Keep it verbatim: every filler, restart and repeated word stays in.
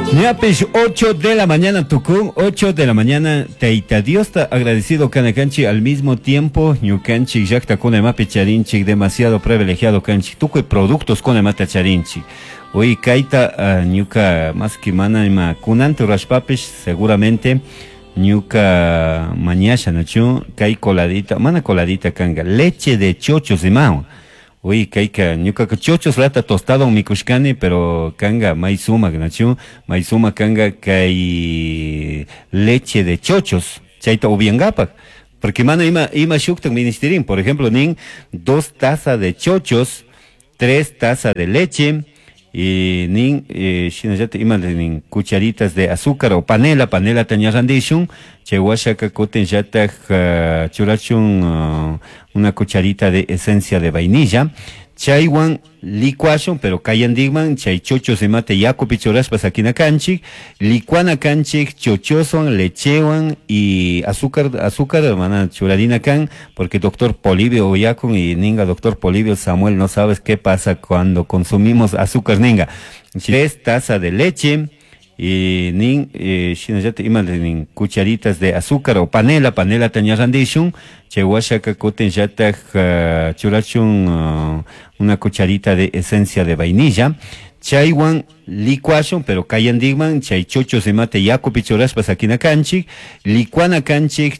Ñapish, ocho de la mañana, Tucún, ocho de la mañana, Teita Dios está agradecido Canacanchi al mismo tiempo, Ñucanchi, Jacta con Emape Charinchi, demasiado privilegiado Canchi, Tuco y productos con Emata Charinchi. Hoy Kaita, Ñuca, más que mana, ima, Kunante Rashpapish, seguramente, Ñuca, Mañasha, Nachu, Kai coladita, mana coladita Kanga, leche de chochos de mao. Uy, kaika, ñuka chochos lata tostado mikushkani, pero kanga maizuma, nachu, maizuma kanga kai leche de chochos, chaita ubiangapak. Porque mana ima, ima shuktak ministerin, por ejemplo, nin dos tazas de chochos, tres tazas de leche, y nin, eh, shinajate ima nin cucharitas de azúcar o panela, panela tañarandishun, chewashaka koten yatak uh, churachun uh, una cucharita de esencia de vainilla, chaywan licuación, pero kayan digman, chay chochos de mate yaco pichoraspas aquí na canchik, licuana canchik, chochoson, lechewan y azúcar, azúcar, hermana churadina can, porque doctor Polibio Oyacon y ninga doctor Polibio Samuel, no sabes qué pasa cuando consumimos azúcar ninga. Tres tazas de leche, y nin eh, shinajate ima nin cucharitas de azúcar o panela, panela tañarandishun, chewashaka koten yatak uh, churachun uh, una cucharita de esencia de vainilla, chaywan licuación, pero kayan digman, chay chochos de mate yaco pichoraspas aquí na canchik, licuana canchik,